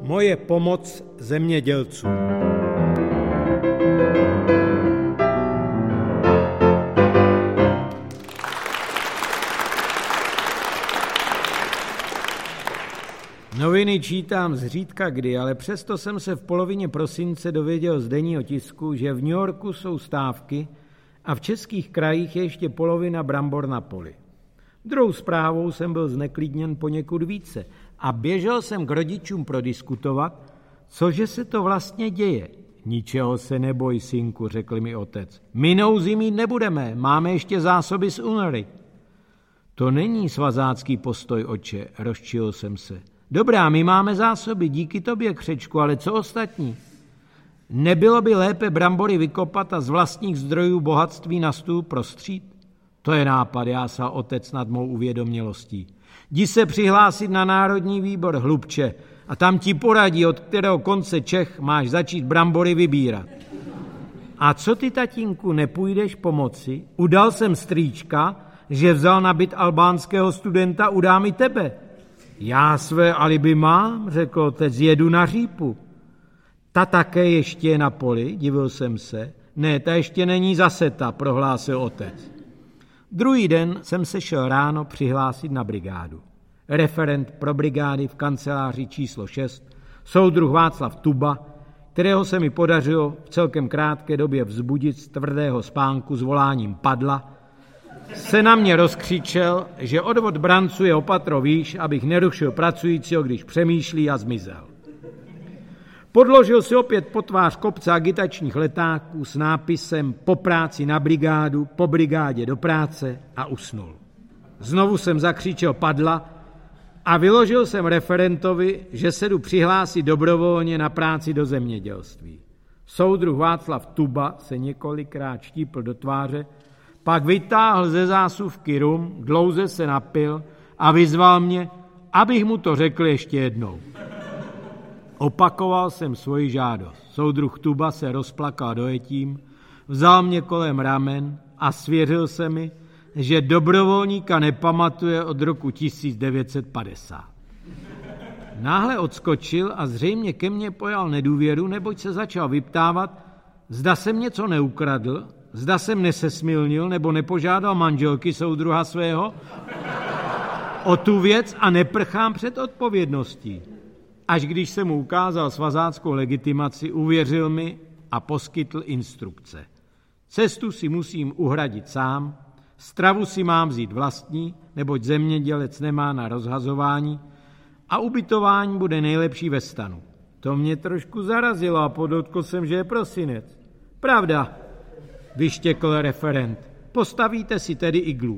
Moje pomoc zemědělcům. Noviny čítám zřídka kdy, ale přesto jsem se v polovině prosince dověděl z denního tisku, že v New Yorku jsou stávky a v českých krajích je ještě polovina brambor na poli. Druhou zprávou jsem byl zneklidněn poněkud více a běžel jsem k rodičům prodiskutovat, cože se to vlastně děje. Ničeho se neboj, synku, řekl mi otec. My nouzi mít nebudeme, máme ještě zásoby z únory. To není svazácký postoj, otče, rozčilil jsem se. Dobrá, my máme zásoby, díky tobě, křečku, ale co ostatní? Nebylo by lépe brambory vykopat a z vlastních zdrojů bohatství na stůl prostřít? To je nápad, jásal otec nad mou uvědomělostí. Jdi se přihlásit na Národní výbor, hlubče, a tam ti poradí, od kterého konce Čech máš začít brambory vybírat. A co ty, tatínku, nepůjdeš pomoci? Udal jsem strýčka, že vzal na byt albánského studenta, udám i tebe. Já své alibi mám, řekl otec, jedu na řípu. Ta také ještě je na poli, divil jsem se. Ne, ta ještě není zaseta, prohlásil otec. Druhý den jsem se šel ráno přihlásit na brigádu. Referent pro brigády v kanceláři číslo 6, soudruh Václav Tuba, kterého se mi podařilo v celkem krátké době vzbudit z tvrdého spánku s voláním padla, se na mě rozkřičel, že odvod branců je opatro výš, abych nerušil pracujícího, když přemýšlí, a zmizel. Podložil si opět po tvář kopce agitačních letáků s nápisem po práci na brigádu, po brigádě do práce a usnul. Znovu jsem zakřičel padla a vyložil jsem referentovi, že se jdu přihlásit dobrovolně na práci do zemědělství. Soudruh Václav Tuba se několikrát štípl do tváře, pak vytáhl ze zásuvky rum, dlouze se napil a vyzval mě, abych mu to řekl ještě jednou. Opakoval jsem svoji žádost. Soudruh Tuba se rozplakal dojetím, vzal mě kolem ramen a svěřil se mi, že dobrovolníka nepamatuje od roku 1950. Náhle odskočil a zřejmě ke mně pojal nedůvěru, neboť se začal vyptávat, zda jsem něco neukradl, zda jsem nesesmilnil nebo nepožádal manželky soudruha svého o tu věc a neprchám před odpovědností. Až když jsem mu ukázal svazáckou legitimaci, uvěřil mi a poskytl instrukce. Cestu si musím uhradit sám, stravu si mám vzít vlastní, neboť zemědělec nemá na rozhazování a ubytování bude nejlepší ve stanu. To mě trošku zarazilo a podotkl jsem, že je prosinec. Pravda, vyštěkl referent. Postavíte si tedy iglu.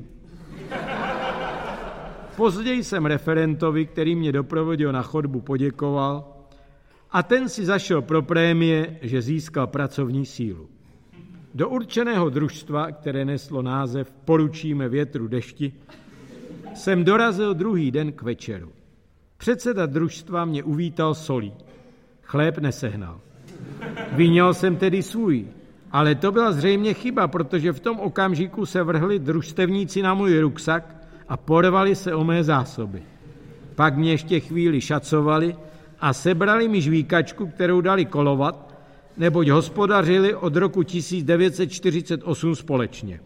Později jsem referentovi, který mě doprovodil na chodbu, poděkoval a ten si zašel pro prémie, že získal pracovní sílu. Do určeného družstva, které neslo název Poručíme větru dešti, jsem dorazil druhý den k večeru. Předseda družstva mě uvítal solí. Chléb nesehnal. Vyněl jsem tedy svůj, ale to byla zřejmě chyba, protože v tom okamžiku se vrhli družstevníci na můj ruksak a porvali se o mé zásoby. Pak mě ještě chvíli šacovali a sebrali mi žvíkačku, kterou dali kolovat, neboť hospodařili od roku 1948 společně.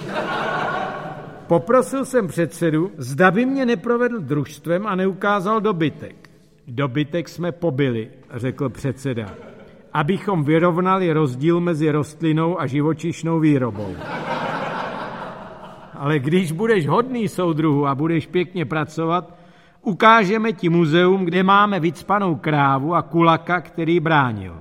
Poprosil jsem předsedu, zda by mě neprovedl družstvem a neukázal dobytek. Dobytek jsme pobili, řekl předseda, abychom vyrovnali rozdíl mezi rostlinnou a živočišnou výrobou. Ale když budeš hodný, soudruhu, a budeš pěkně pracovat, ukážeme ti muzeum, kde máme vycpanou krávu a kulaka, který bránil.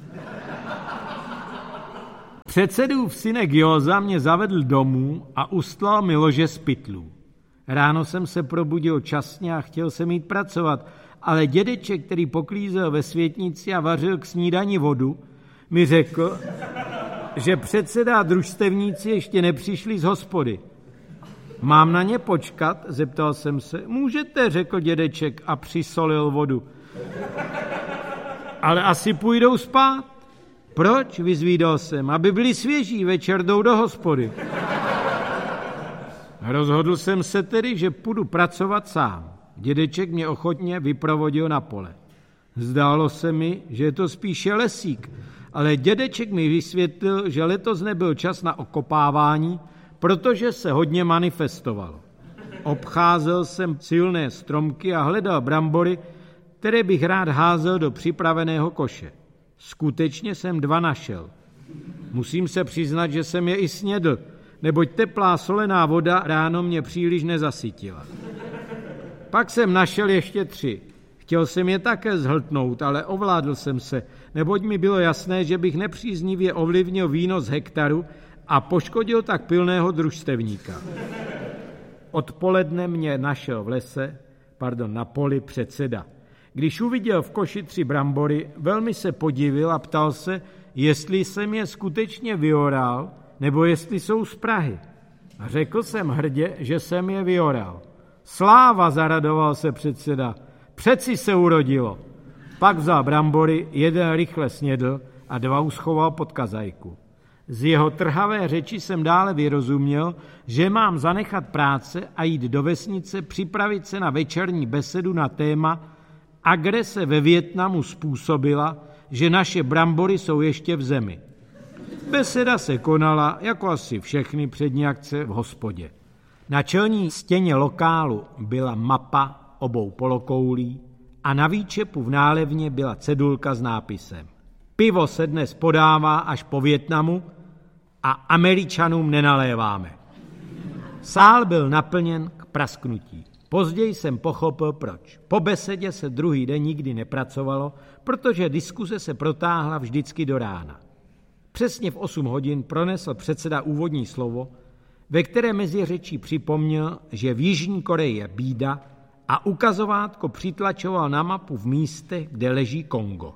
Předsedův synek Józa mě zavedl domů a ustlal mi lože z pytlů. Ráno jsem se probudil časně a chtěl jsem jít pracovat, ale dědeček, který poklízel ve světnici a vařil k snídani vodu, mi řekl, že předseda a družstevníci ještě nepřišli z hospody. Mám na ně počkat? Zeptal jsem se. Můžete, řekl dědeček a přisolil vodu. Ale asi půjdou spát. Proč? Vyzvídal jsem. Aby byli svěží, večer jdou do hospody. Rozhodl jsem se tedy, že půjdu pracovat sám. Dědeček mě ochotně vyprovodil na pole. Zdálo se mi, že je to spíše lesík, ale dědeček mi vysvětlil, že letos nebyl čas na okopávání, protože se hodně manifestovalo. Obcházel jsem silné stromky a hledal brambory, které bych rád házel do připraveného koše. Skutečně jsem 2 našel. Musím se přiznat, že jsem je i snědl, neboť teplá solená voda ráno mě příliš nezasytila. Pak jsem našel ještě 3. Chtěl jsem je také zhltnout, ale ovládl jsem se, neboť mi bylo jasné, že bych nepříznivě ovlivnil výnos hektaru a poškodil tak pilného družstevníka. Odpoledne mě našel na poli předseda. Když uviděl v koši 3 brambory, velmi se podivil a ptal se, jestli jsem je skutečně vyoral, nebo jestli jsou z Prahy. A řekl jsem hrdě, že jsem je vyoral. Sláva, zaradoval se předseda, přeci se urodilo. Pak vzal brambory, 1 rychle snědl a 2 uschoval pod kazajku. Z jeho trhavé řeči jsem dále vyrozuměl, že mám zanechat práce a jít do vesnice připravit se na večerní besedu na téma agrese ve Vietnamu způsobila, že naše brambory jsou ještě v zemi. Beseda se konala, jako asi všechny přední akce, v hospodě. Na čelní stěně lokálu byla mapa obou polokoulí a na výčepu v nálevně byla cedulka s nápisem: Pivo se dnes podává až po Vietnamu a Američanům nenaléváme. Sál byl naplněn k prasknutí. Později jsem pochopil, proč. Po besedě se druhý den nikdy nepracovalo, protože diskuze se protáhla vždycky do rána. Přesně v 8 hodin pronesl předseda úvodní slovo, ve které mezi řečí připomněl, že v Jižní Koreji je bída a ukazovátko přitlačoval na mapu v místech, kde leží Kongo.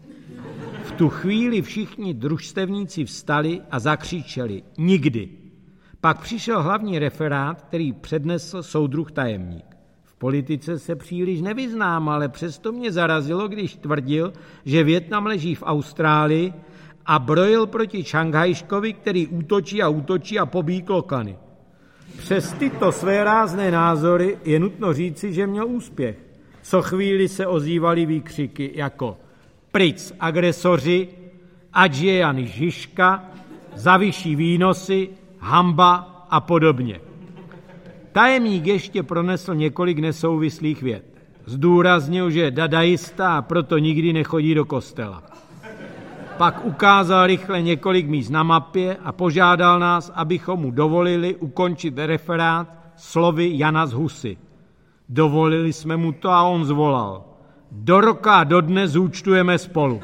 V tu chvíli všichni družstevníci vstali a zakřičeli nikdy. Pak přišel hlavní referát, který přednesl soudruh tajemník. V politice se příliš nevyznám, ale přesto mě zarazilo, když tvrdil, že Vietnam leží v Austrálii a brojil proti Šanghajškovi, který útočí a pobíjí klokany. Přes tyto své rázné názory je nutno říci, že měl úspěch. Co chvíli se ozývaly výkřiky jako pryč agresoři, ať je Jan Žižka, za vyšší výnosy, hamba a podobně. Tajemník ještě pronesl několik nesouvislých vět. Zdůraznil, že je dadaista a proto nikdy nechodí do kostela. Pak ukázal rychle několik míst na mapě a požádal nás, abychom mu dovolili ukončit referát slovy Jana z Husy. Dovolili jsme mu to a on zvolal: do roka a do dne zúčtujeme spolu.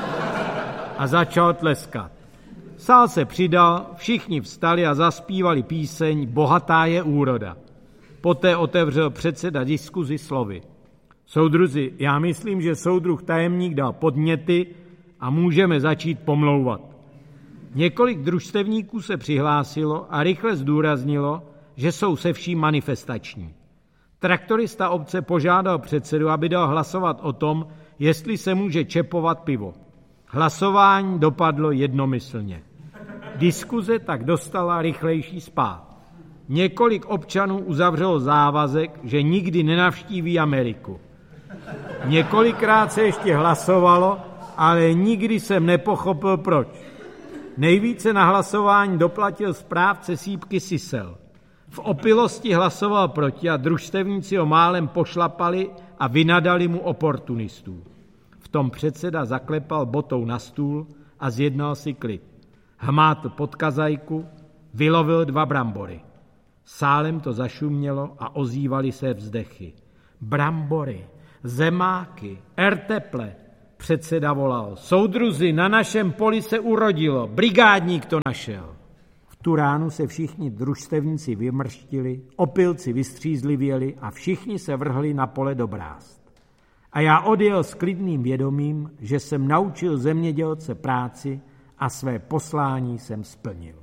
A začal tleskat. Sál se přidal, všichni vstali a zaspívali píseň Bohatá je úroda. Poté otevřel předseda diskuzi slovy: soudruzi, já myslím, že soudruh tajemník dal podněty a můžeme začít pomlouvat. Několik družstevníků se přihlásilo a rychle zdůraznilo, že jsou se vším manifestační. Traktorista obce požádal předsedu, aby dal hlasovat o tom, jestli se může čepovat pivo. Hlasování dopadlo jednomyslně. Diskuze tak dostala rychlejší spád. Několik občanů uzavřelo závazek, že nikdy nenavštíví Ameriku. Několikrát se ještě hlasovalo, ale nikdy jsem nepochopil, proč. Nejvíce na hlasování doplatil správce sýpky Sisel. V opilosti hlasoval proti a družstevníci ho málem pošlapali a vynadali mu oportunistů. V tom předseda zaklepal botou na stůl a zjednal si klid. Hmátl pod kazajku, vylovil 2 brambory. Sálem to zašumělo a ozývaly se vzdechy. Brambory, zemáky, erteple. Předseda volal: soudruzi, na našem poli se urodilo, brigádník to našel. V tu ránu se všichni družstevníci vymrštili, opilci vystřízlivěli a všichni se vrhli na pole do brázd. A já odjel s klidným vědomím, že jsem naučil zemědělce práci a své poslání jsem splnil.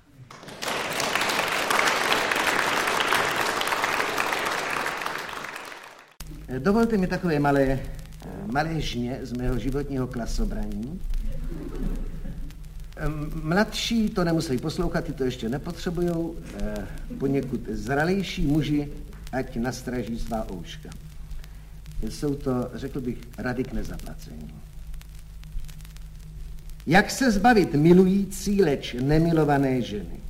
Dovolte mi takové malé žně z mého životního klasobraní. Mladší to nemuseli poslouchat, ty to ještě nepotřebujou. Poněkud zralejší muži, ať nastraží svá ouška. Jsou to, řekl bych, rady k nezaplacení. Jak se zbavit milující, leč nemilované ženy?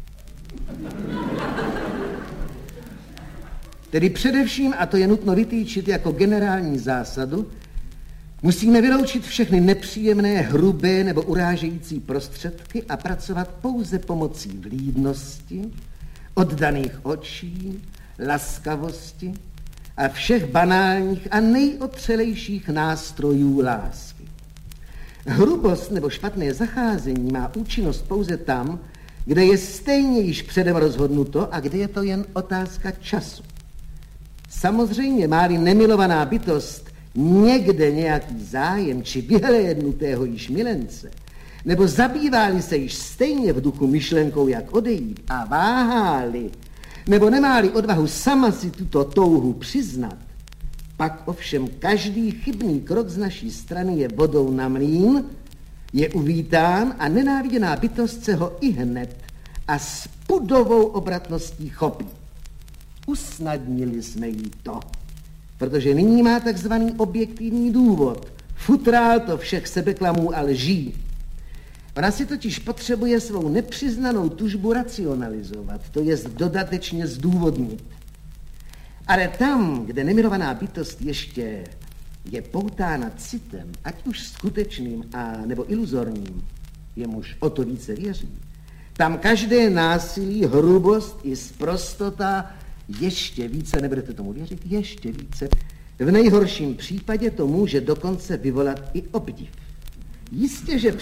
Tedy především, a to je nutno vytýčit jako generální zásadu, musíme vyloučit všechny nepříjemné, hrubé nebo urážející prostředky a pracovat pouze pomocí vlídnosti, oddaných očí, laskavosti a všech banálních a nejotřelejších nástrojů lásky. Hrubost nebo špatné zacházení má účinnost pouze tam, kde je stejně již předem rozhodnuto a kde je to jen otázka času. Samozřejmě má-li nemilovaná bytost někde nějaký zájem či vyhlédnutého již milence, nebo zabývá-li se již stejně v duchu myšlenkou, jak odejít a váhá-li, nebo nemá-li odvahu sama si tuto touhu přiznat, pak ovšem každý chybný krok z naší strany je vodou na mlýn, je uvítán a nenáviděná bytost se ho ihned a s pudovou obratností chopí. Usnadnili jsme jí to, protože nyní má takzvaný objektivní důvod, futrál to všech sebeklamů a lží. Ona si totiž potřebuje svou nepřiznanou tužbu racionalizovat, to jest dodatečně zdůvodnit. Ale tam, kde nemilovaná bytost ještě je poutána citem, ať už skutečným a nebo iluzorním, jemuž o to více věří, tam každé násilí, hrubost i sprostota ještě více, nebudete tomu věřit, ještě více. V nejhorším případě to může dokonce vyvolat i obdiv. Jistě, že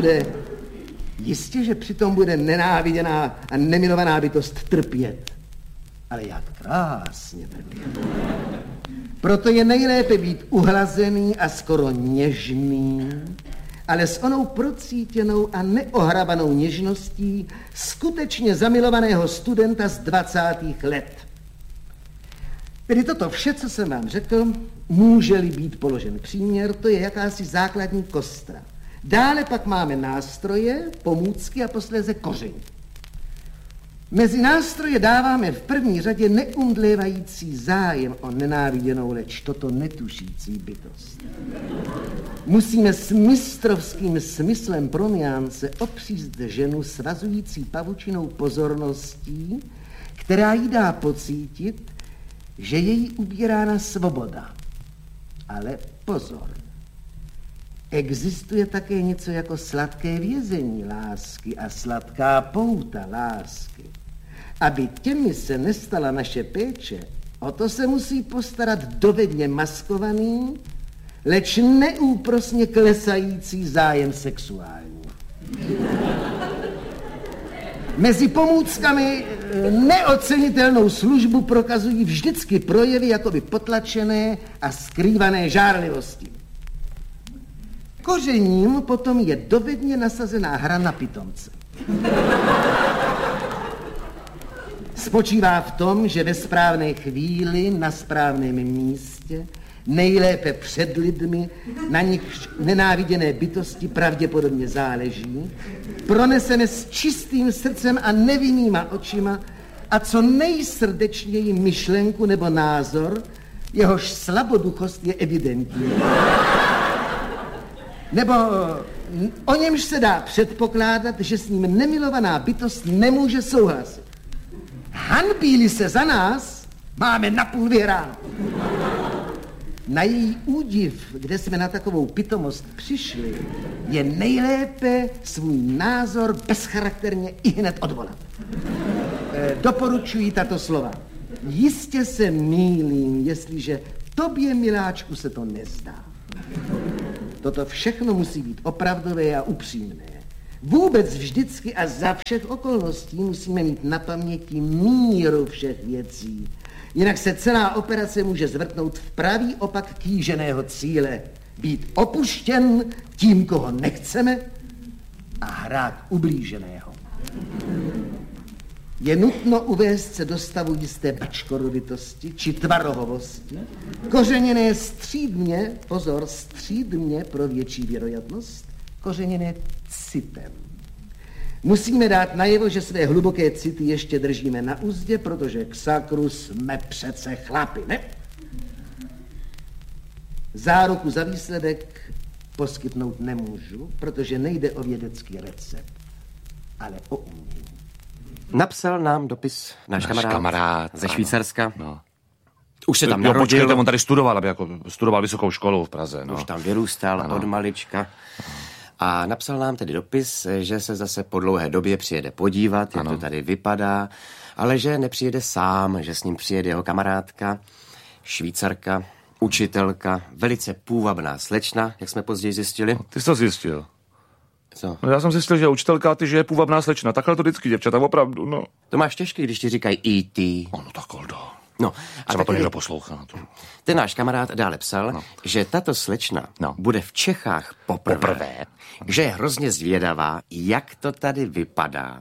přitom bude nenáviděná a nemilovaná bytost trpět. Ale jak krásně trpět. Proto je nejlépe být uhlazený a skoro něžný, ale s onou procítěnou a neohrabanou něžností skutečně zamilovaného studenta z 20. let. Tedy toto vše, co jsem vám řekl, může-li být položen příměr, to je jakási základní kostra. Dále pak máme nástroje, pomůcky a posléze koření. Mezi nástroje dáváme v první řadě neumdlévající zájem o nenáviděnou, leč toto netušící bytost. Musíme s mistrovským smyslem pro nuance opříct ženu svazující pavučinou pozorností, která jí dá pocítit, že je jí ubírána svoboda. Ale pozor, existuje také něco jako sladké vězení lásky a sladká pouta lásky. Aby těmi se nestala naše péče, o to se musí postarat dovedně maskovaný, leč neúprosně klesající zájem sexuální. Mezi pomůckami neocenitelnou službu prokazují vždycky projevy jakoby potlačené a skrývané žárlivosti. Kořením potom je dovedně nasazená hra na pitomce. Spočívá v tom, že ve správné chvíli, na správném místě, nejlépe před lidmi, na nich nenáviděné bytosti pravděpodobně záleží, proneseme s čistým srdcem a nevinnýma očima a co nejsrdečněji myšlenku nebo názor, jehož slaboduchost je evidentní. Nebo o němž se dá předpokládat, že s ním nemilovaná bytost nemůže souhlasit. Hanbí-li se za nás, máme napůl vyhráno. Na její údiv, kde jsme na takovou pitomost přišli, je nejlépe svůj názor bezcharakterně ihned odvolat. Doporučuji tato slova. Jistě se mýlím, jestliže tobě, miláčku, se to nezdá. Toto všechno musí být opravdové a upřímné. Vůbec vždycky a za všech okolností musíme mít na paměti míru všech věcí. Jinak se celá operace může zvrtnout v pravý opak kýženého cíle. Být opuštěn tím, koho nechceme a hrát ublíženého. Je nutno uvést se do stavu jisté bačkorovitosti či tvarohovosti, kořeněné střídmě, pozor, střídmě pro větší věroятnost, kořeněné citem. Musíme dát najevo, že své hluboké city ještě držíme na uzdě, protože k sakru jsme přece chlapi, ne? Záruku za výsledek poskytnout nemůžu, protože nejde o vědecký recept, ale o umění. Napsal nám dopis náš kamarád ze Švýcarska. No. Už se tam narodil. Počkejte, on tady studoval, aby jako studoval vysokou školu v Praze. No. Už tam vyrůstal od malička. A napsal nám tedy dopis, že se zase po dlouhé době přijede podívat, jak to tady vypadá, ale že nepřijede sám, že s ním přijede jeho kamarádka, Švýcarka, učitelka, velice půvabná slečna, jak jsme později zjistili. Ty jsi to zjistil? Co? No já jsem zjistil, že učitelka a ty, že je půvabná slečna. Takhle to vždycky, děvčata, opravdu, no. To máš těžký, když ti říkají E.T. No tak Oldo. No, třeba to někdo poslouchá. To. Ten náš kamarád dále psal, že tato slečna bude v Čechách poprvé, že je hrozně zvědavá, jak to tady vypadá.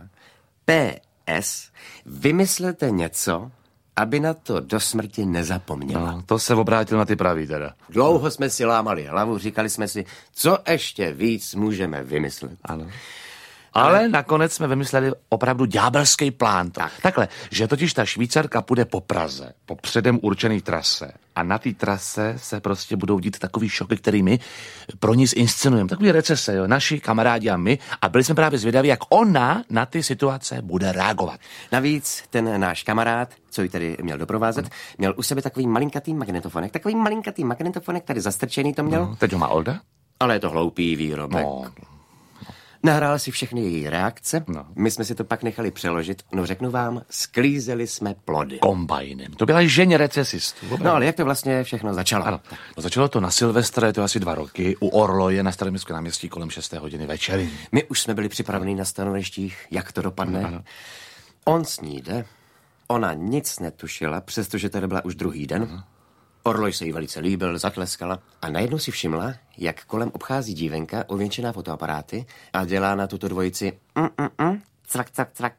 P.S. Vymyslete něco, aby na to do smrti nezapomněla. No, to se obrátil na ty pravý teda. Dlouho jsme si lámali hlavu, říkali jsme si, co ještě víc můžeme vymyslet. Ano. Ale nakonec jsme vymysleli opravdu ďábelský plán. Takhle, že totiž ta Švýcarka půjde po Praze, po předem určený trase a na té trase se prostě budou dít takový šoky, který my pro ní zinscenujeme. Takový recese, jo, naši kamarádi a my a byli jsme právě zvědaví, jak ona na ty situace bude reagovat. Navíc ten náš kamarád, co ji tady měl doprovázet, měl u sebe takový malinkatý magnetofonek, tady zastrčený to měl. No, teď ho má Olda? Ale je to hloupý výrobek. No. Nahrál si všechny její reakce, my jsme si to pak nechali přeložit, no řeknu vám, sklízeli jsme plody. Kombajnem, to byla ženě recesistů. No ale jak to vlastně všechno začalo? Ano. No, začalo to na Silvestra, je to asi 2 roky, u Orloje na Staroměstském náměstí kolem 6. hodiny večery. My už jsme byli připraveni na stanovištích, jak to dopadne. Ano. On s ní jde, ona nic netušila, přestože tady byla už druhý den. Orloj se jí velice líbil, zatleskala a najednou si všimla, jak kolem obchází dívenka ověnčená fotoaparáty a dělá na tuto dvojici cvak, cvak, cvak.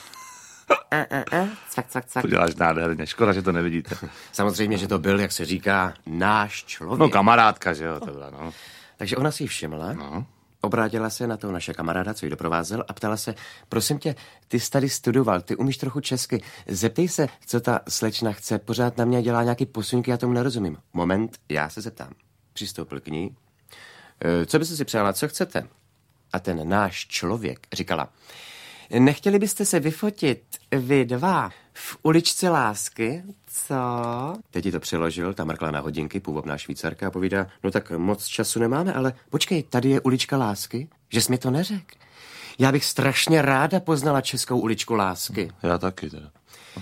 Cvak, cvak, cvak. To děláš nádherně, škoda, že to nevidíte. Samozřejmě, že to byl, jak se říká, náš člověk. No kamarádka, že jo, to byla, no. Takže ona si ji všimla, obrátila se na toho naše kamaráda, co ji doprovázel a ptala se, prosím tě, ty jsi tady studoval, ty umíš trochu česky, zeptej se, co ta slečna chce, pořád na mě dělá nějaký posunky, já tomu nerozumím. Moment, já se zeptám. Přistoupil k ní. Co byste si přála, co chcete? A ten náš člověk říkala, nechtěli byste se vyfotit vy dva v uličce lásky, co? Teď ji to přeložil, ta mrkla na hodinky, půvabná Švýcarka a povídá, no tak moc času nemáme, ale počkej, tady je ulička lásky, že jsi mi to neřekl. Já bych strašně ráda poznala českou uličku lásky. Já taky teda.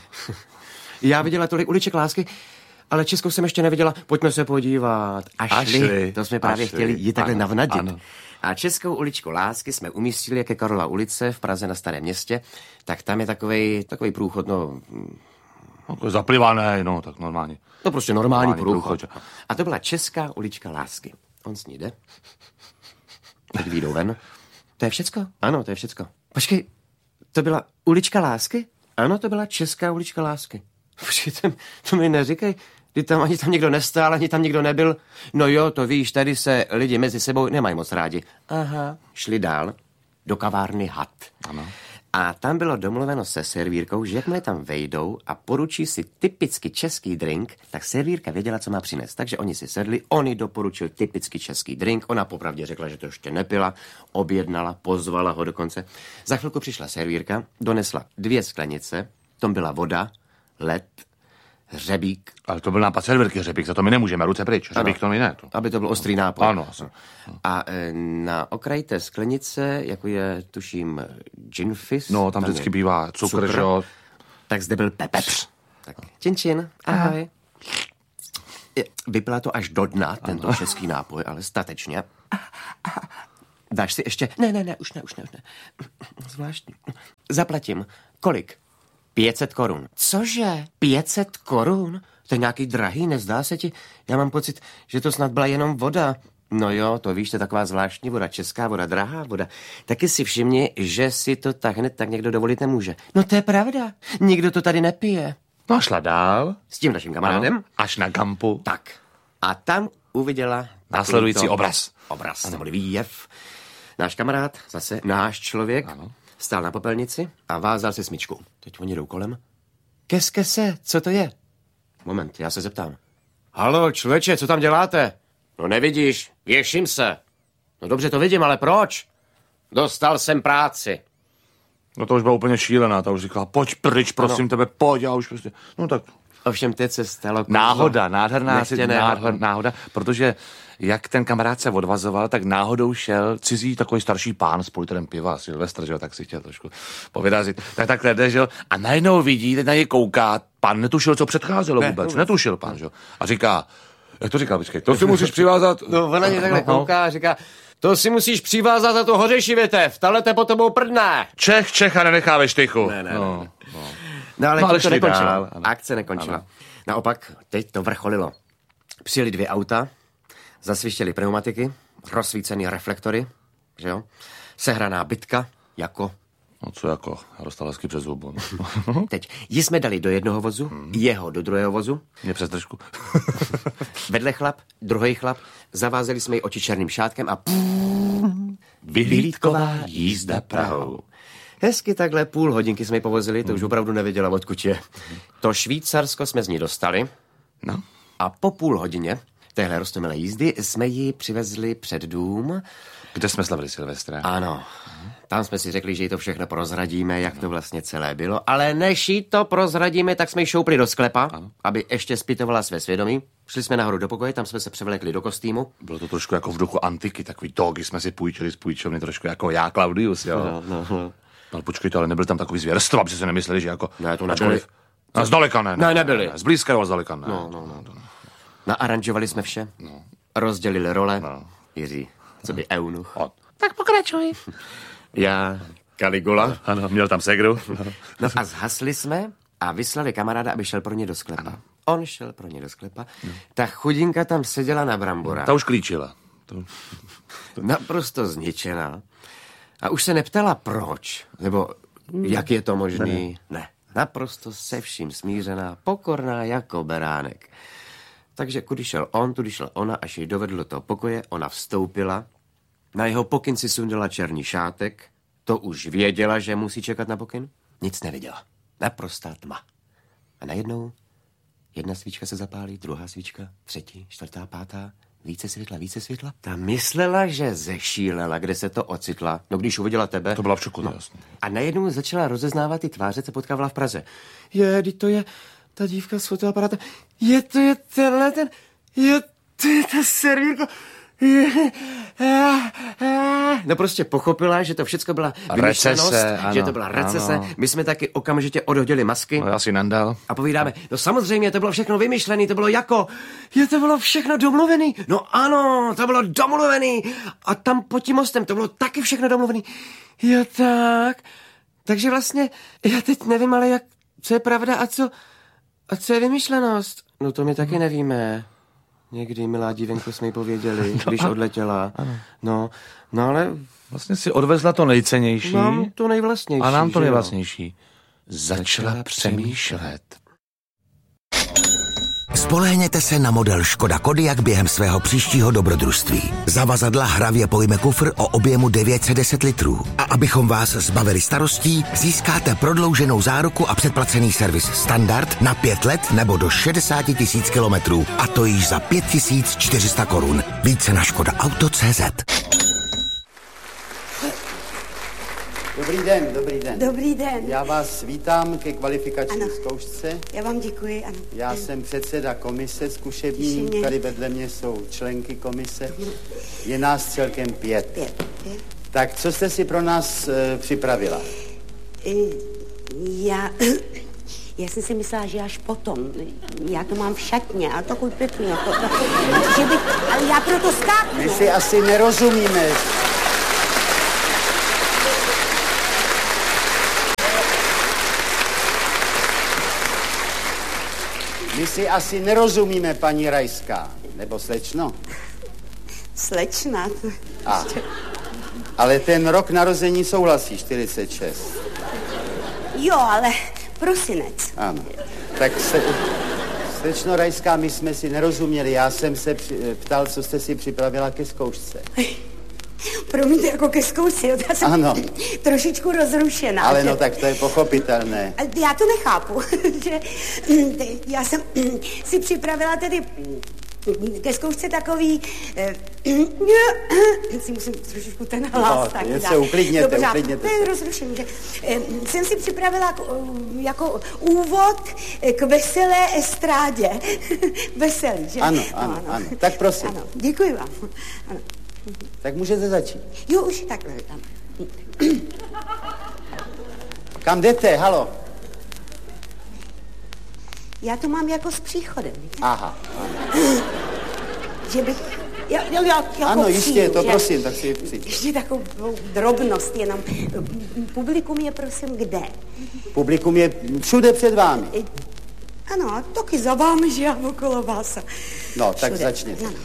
Já viděla tolik uliček lásky, ale českou jsem ještě neviděla. Pojďme se podívat. A šli. To jsme právě chtěli ji takhle navnadit. Ano. A českou uličku lásky jsme umístili, jak je Karlova ulice v Praze na Starém Městě. Tak tam je takovej průchod, no... Zaplivané, no, tak normálně. No prostě normální průchod. A to byla česká ulička lásky. On s ní jde. Teď vyjdou ven. To je všecko? Ano, to je všecko. Počkej, to byla ulička lásky? Ano, to byla česká ulička lásky. Počkej, to mi neříkej. Ani tam nikdo nestál, ani tam nikdo nebyl. No jo, to víš, tady se lidi mezi sebou nemají moc rádi. Aha, šli dál do kavárny Had. Ano. A tam bylo domluveno se servírkou, že jakmile tam vejdou a poručí si typicky český drink, tak servírka věděla, co má přinést. Takže oni si sedli, on jí doporučil typicky český drink, ona popravdě řekla, že to ještě nepila, objednala, pozvala ho dokonce. Za chvilku přišla servírka, donesla 2 sklenice, tom byla voda, led, hřebík. Ale to byl nápad servírky, hřebík, za to my nemůžeme, ruce pryč, hřebík to mi ne. To. Aby to byl ostrý nápoj. Ano. A na okraji té sklenice, jako je, tuším, gin fizz. No, tam vždycky bývá cukr, že jo. Tak zde byl pepř. Tak, čin, ahoj. Vypila to až do dna, tento český nápoj, ale statečně. Dáš si ještě? Ne, už ne. Zvláštní. Zaplatím. Kolik? 500 korun. Cože? 500 korun? To je nějaký drahý, nezdá se ti? Já mám pocit, že to snad byla jenom voda. No jo, to víš, to je taková zvláštní voda, česká voda, drahá voda. Taky si všimni, že si to tak hned tak někdo dovolit nemůže. No to je pravda, nikdo to tady nepije. No a šla dál. S tím naším kamarádem. Ano, až na kampu. Tak. A tam uviděla následující obraz. Neboli výjev. Náš kamarád, zase náš člověk, stál na popelnici a vázal se smyčkou. Teď oni jdou kolem. Keskese, co to je? Moment, já se zeptám. Halo, člověče, co tam děláte? No nevidíš, věším se. No dobře, to vidím, ale proč? Dostal jsem práci. No to už byla úplně šílená, ta už říkala, pojď pryč, prosím tebe, pojď, já už prostě, no tak. Ovšem teď se stalo Náhoda, nádherná náhoda, protože jak ten kamarád se odvazoval, tak náhodou šel cizí takový starší pán s politerem piva, Silvestr, že jo, tak si chtěl trošku povyrazit. Tak takhle jde, že jo, a najednou vidí, teď na něj kouká, pán netušil, co předcházelo vůbec, netušil pán, že jo, a říká, jak to říkal, počkej, to si musíš přivázat. No ona mě takhle kouká a říká, to si musíš přivázat za tu hořejší větev, tahle te po tebou prdne. Čech a nenechá ve štychu. Ne. No ale to nekončilo. Akce nekončila. Ano. Naopak, teď to vrcholilo. Přijeli 2 auta, zasvištěly pneumatiky, rozsvícený reflektory, že jo? Sehraná bitka, jako... No co jako, já dostal hezky přes zubu. Teď, jsme dali do jednoho vozu, jeho do druhého vozu. Mě přes držku. Vedle chlap, druhý chlap, zavázeli jsme ji oči černým šátkem a... Vyhlídková jízda Prahou. Hezky takhle 0,5 hodinky jsme ji povozili, to už opravdu nevěděla, odkud je. To Švýcarsko jsme z ní dostali. No. A po 0,5 hodině téhle roztomilé jízdy jsme ji přivezli před dům. Kde jsme slavili Silvestra? Ano. Tam jsme si řekli, že jí to všechno prozradíme, jak to vlastně celé bylo. Ale než jí to prozradíme, tak jsme ji šoupli do sklepa, aby ještě zpytovala své svědomí. Šli jsme nahoru do pokoje, tam jsme se převlekli do kostýmu. Bylo to trošku jako v duchu antiky, takový togy jsme si půjčili z půjčovny, trošku jako já, Claudius, jo. No. Ale počkejte, ale nebyl tam takový zvěrstva, aby si nemysleli, že jako... Ne, to nebyli. No, zdaleka ne. Ne, nebyli. Zblízka jo, zdaleka ne. No. Naaranžovali jsme vše, rozdělili role. Jiří, co by eunuch. Tak pokračuj. Já, Caligula. Ano, měl tam segru. No a zhasli jsme a vyslali kamaráda, aby šel pro ně do sklepa. On šel pro ně do sklepa. Ta chudinka tam seděla na brambora. Ta už klíčila. Naprosto zničená. A už se neptala proč, nebo jak je to možný. Ne. Naprosto se vším smířená, pokorná jako beránek. Takže kudy šel on, tudy šla ona, až jej dovedl do toho pokoje, ona vstoupila. Na jeho pokyn si sundala černý šátek. To už věděla, že musí čekat na pokyn. Nic neviděla. Naprostá tma. A najednou jedna svíčka se zapálí, druhá svíčka, 3., 4., 5. Více světla. Ta myslela, že zešílela, kde se to ocitla. No když uviděla tebe... To byla v šoku, jasně. A najednou začala rozeznávat ty tváře, co potkávala v Praze. To je ta dívka s fotoaparátem. To je tenhle ten... To je ta servírka. No prostě pochopila, že to všecko byla vymyšlenost, že to byla recese. Ano. My jsme taky okamžitě odhodili masky. No, já si nandal. A povídáme, no samozřejmě, to bylo všechno vymyšlené, to bylo jako, to bylo všechno domluvený. No ano, to bylo domluvený. A tam pod tím mostem, to bylo taky všechno domluvený. Tak. Takže vlastně, já teď nevím, ale co je pravda a co je vymyšlenost? No to my taky nevíme. Někdy, milá dívenko, jsme jí pověděli, když odletěla. Ano. No ale... Vlastně si odvezla to nejcennější. Nám to nejvlastnější. A nám to nejvlastnější. Začala přemýšlet. Spolehněte se na model Škoda Kodiaq během svého příštího dobrodružství. Zavazadla hravě pojme kufr o objemu 910 litrů. A abychom vás zbavili starostí, získáte prodlouženou záruku a předplacený servis standard na 5 let nebo do 60 000 kilometrů. A to již za 5 400 korun. Více na škodaauto.cz. Dobrý den, dobrý den. Dobrý den. Já vás vítám ke kvalifikační zkoušce. Já vám děkuji, ano. Já jsem předseda komise zkušební, tady vedle mě jsou členky komise. Je nás celkem 5. Tak co jste si pro nás připravila? Já jsem si myslela, že až potom. Já to mám v šatně, ale takový pěkný. Ale já proto skáknu. My si asi nerozumíme. My si asi nerozumíme, paní Rajská. Nebo slečno? Slečna. Ale ten rok narození souhlasí, 46. Jo, ale prosinec. Ano. Tak slečno Rajská, my jsme si nerozuměli. Já jsem se ptal, co jste si připravila ke zkoušce. Promiňte, jako ke zkoušce, já jsem ano. Trošičku rozrušená. Ale no tak to je pochopitelné. Já to nechápu, že já jsem si připravila tedy ke zkoušce takový... si musím trošičku ten hlas tak dát. Se uklidněte. To je rozrušení. Jsem si připravila jako úvod k veselé estrádě. Veselý, že? Ano. Tak prosím. Ano, děkuji vám. Ano. Tak můžete začít. Jo, už takhle. Ano. Kam jdete, halo? Já to mám jako s příchodem. Aha. Že bych... Jako ano, jistě, to že? prosím, tak si přijď. Ještě takovou drobnost jenom. Publikum je prosím kde? Publikum je všude před vámi. Ano, taky za vámi, že já okolo vás. No, tak začněte. Ano.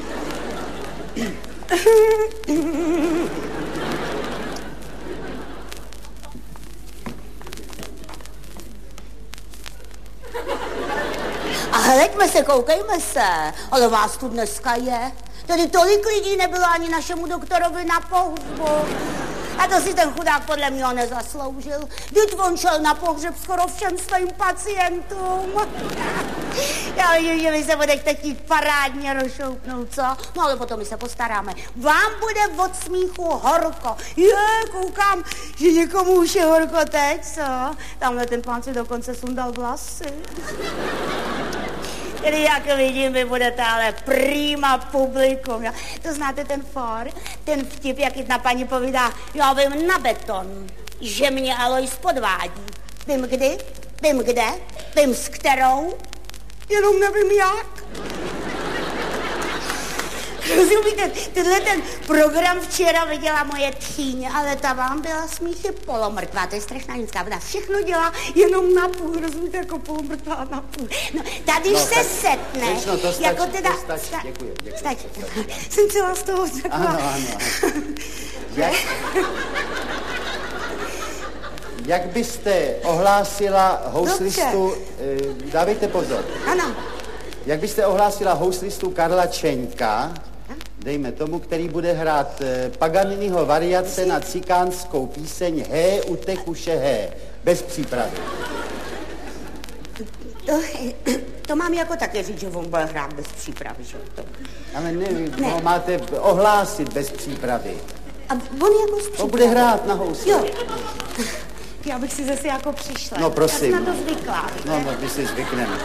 A hleďme se, koukejme se, ale vás tu dneska je. Tady tolik lidí nebylo ani našemu doktorovi na pohřbu. A to si ten chudák podle mě nezasloužil. Vždyť on šel na pohřeb skoro všem svým pacientům. Já vidím, že vy se budete chtít parádně rozšoupnout, co? No ale potom my se postaráme. Vám bude od smíchu horko. Koukám, že někomu už je horko teď, co? Tamhle ten pán si dokonce sundal vlasy. Tedy jak vidím, vy budete ale prima publikum. Jo? To znáte ten for, ten vtip, jak jedna paní povídá, já vím na beton, že mě Alois podvádí. Vím kdy, vím kde, vím s kterou, jenom nevím jak. Rozumíte, tenhle ten program včera viděla moje tchýně, ale ta vám byla smíchy polomrtvá, to je strašná ženská, ona všechno dělá jenom na půl, rozumíte, jako polomrtvá na půl. No, tady no, se setne, to stačí, jako teda... To stačí, děkuji. Stačí. Jsem celá z toho řekla. Ano. Jak byste ohlásila houslistu, dávejte pozor. Ano. Jak byste ohlásila houslistu Karla Čeňka, dejme tomu, který bude hrát Paganiniho variace na cikánskou píseň Hé, utekuše hé, bez přípravy. To mám jako také říct, že on bude hrát bez přípravy, že to? Ale ne. Ho máte ohlásit bez přípravy. A on jako s přípravou. On bude hrát na housli. Jo. Já bych si zase jako přišla. No prosím. Já jsem na to zvyklá. No, my si zvykneme.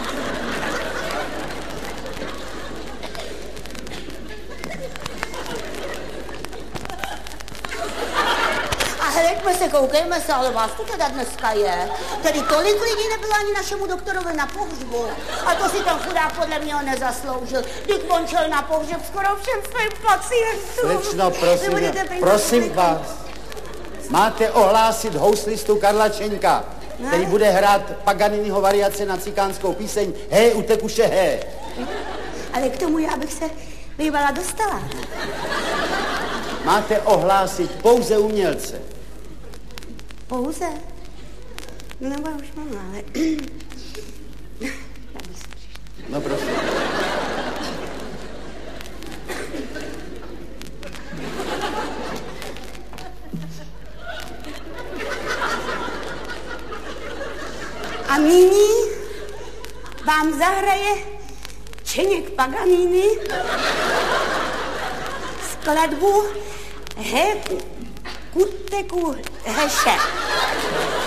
Hleďme se, koukejme se, ale vás tu teda dneska je. Tedy tolik lidí nebylo ani našemu doktorovi na pohřbu. A to si ten chudák podle mě nezasloužil. Když on šel na pohřeb skoro všem svým pacientům. Slečno, prosím vás. Máte ohlásit houslistu Karla Čeňka, který bude hrát Paganiniho variace na cikánskou píseň Hé, utekuše hé. Ale k tomu já bych se bývala dostala. Máte ohlásit pouze umělce. Pouze? No nebo už mám, ale... No prosím. A nyní vám zahraje Čeněk Paganini skladbu He, kuteku heše.